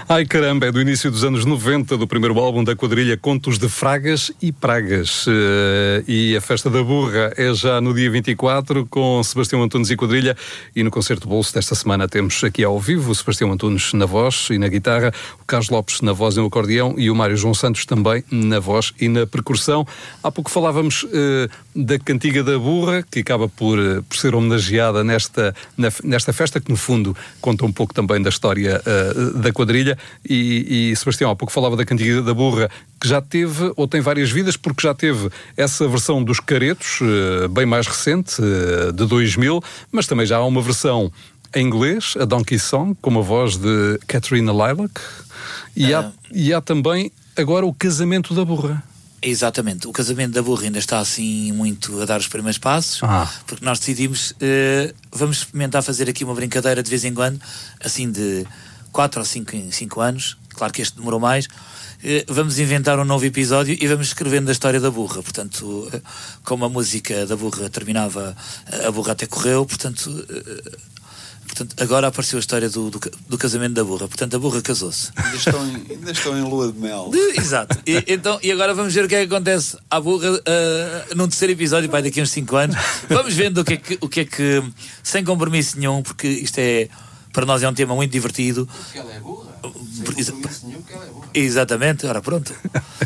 Ai caramba, é do início dos anos 90, do primeiro álbum da quadrilha Contos de Fragas e Pragas. E a Festa da Burra é já no dia 24, com Sebastião Antunes e quadrilha. E no Concerto Bolso desta semana temos aqui ao vivo o Sebastião Antunes na voz e na guitarra, o Carlos Lopes na voz e no acordeão e o Mário João Santos também na voz e na percussão. Há pouco falávamos da Cantiga da Burra, que acaba por ser homenageada nesta festa, que no fundo conta um pouco também da história da quadrilha. E Sebastião, há pouco falava da Cantiga da Burra, que já teve, ou tem várias vidas, porque já teve essa versão dos Caretos, bem mais recente, de 2000, mas também já há uma versão em inglês, a Donkey Song, com a voz de Katrina Lilac, e há também agora o Casamento da Burra. Exatamente, o Casamento da Burra ainda está assim muito a dar os primeiros passos, porque nós decidimos, vamos experimentar fazer aqui uma brincadeira de vez em quando, assim de 4 ou 5 anos, claro que este demorou mais. Vamos inventar um novo episódio e vamos escrevendo a história da burra. Portanto, como a música da burra terminava, a burra até correu, portanto agora apareceu a história do casamento da burra. Portanto, a burra casou-se. Ainda estão em lua de mel. Exato. E agora vamos ver o que é que acontece à burra num terceiro episódio, daqui a uns 5 anos. Vamos vendo o que é que, sem compromisso nenhum, porque isto é, para nós é um tema muito divertido. Porque ela é burra. Sem compromisso nenhum, porque ela é burra. Exatamente, ora pronto.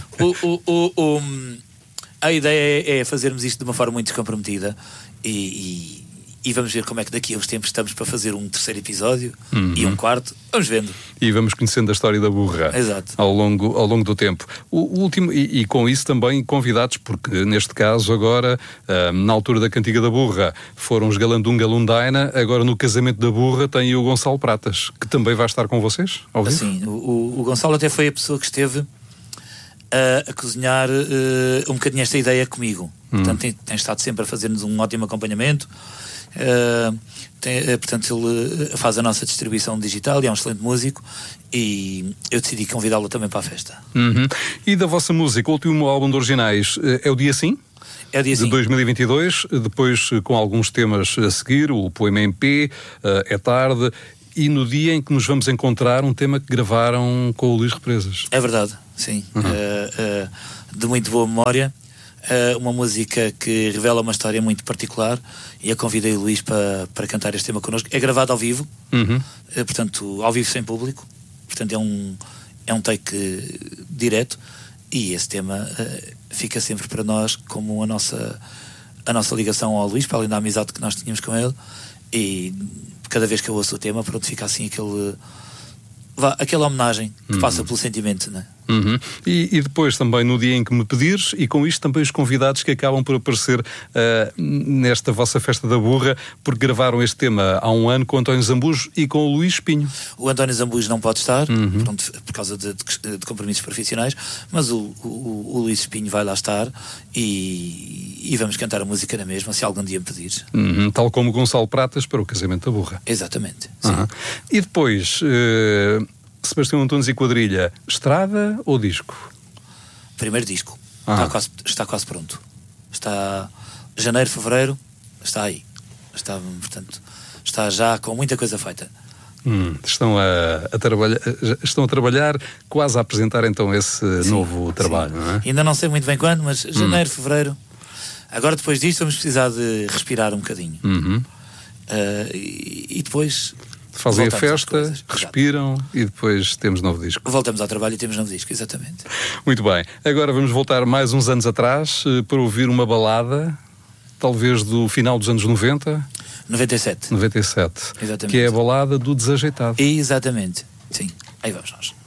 A ideia é fazermos isto de uma forma muito descomprometida e vamos ver como é que daqui a uns tempos estamos para fazer um terceiro episódio e um quarto. Vamos vendo. E vamos conhecendo a história da burra. Exato. Ao longo do tempo. O último, e com isso também convidados, porque neste caso agora, na altura da Cantiga da Burra, foram os Galandunga Lundaina, agora no Casamento da Burra tem o Gonçalo Pratas, que também vai estar com vocês, ao vivo? Sim, o Gonçalo até foi a pessoa que esteve a cozinhar um bocadinho esta ideia comigo. Portanto, tem estado sempre a fazer-nos um ótimo acompanhamento. Portanto, ele faz a nossa distribuição digital e é um excelente músico, e eu decidi convidá-lo também para a festa. E da vossa música, o último álbum de originais é o Dia Sim? É o Dia Sim. De 2022, depois com alguns temas a seguir, o Poema MP, É Tarde, e no dia em que nos vamos encontrar, um tema que gravaram com o Luís Represas. É verdade, sim. De muito boa memória. Uma música que revela uma história muito particular, e eu convidei o Luís para cantar este tema connosco. É gravado ao vivo, portanto, ao vivo sem público, portanto é um take direto, e esse tema fica sempre para nós como a nossa ligação ao Luís, para além da amizade que nós tínhamos com ele, e cada vez que eu ouço o tema, pronto, fica assim aquela homenagem que passa pelo sentimento, não é? E depois também no dia em que me pedires, e com isto também os convidados que acabam por aparecer nesta vossa Festa da Burra, porque gravaram este tema há um ano com o António Zambujo e com o Luís Espinho. O António Zambujo não pode estar, pronto, por causa de compromissos profissionais, mas o Luís Espinho vai lá estar, e vamos cantar a música na mesma, se algum dia me pedires. Tal como o Gonçalo Pratas para o Casamento da Burra. Exatamente, sim. E depois, Sebastião Antunes e quadrilha, estrada ou disco? Primeiro disco. Está quase pronto. Está janeiro, fevereiro, está aí. Portanto, está já com muita coisa feita. Estão a trabalhar, quase a apresentar então esse novo trabalho, não é? Ainda não sei muito bem quando, mas janeiro, fevereiro. Agora, depois disto, vamos precisar de respirar um bocadinho. E depois fazem a festa, respiram, e depois temos novo disco. Voltamos ao trabalho e temos novo disco, exatamente. Muito bem. Agora vamos voltar mais uns anos atrás para ouvir uma balada, talvez do final dos anos 90. 97. Exatamente. Que é a balada do Desajeitado. Exatamente. Sim. Aí vamos nós.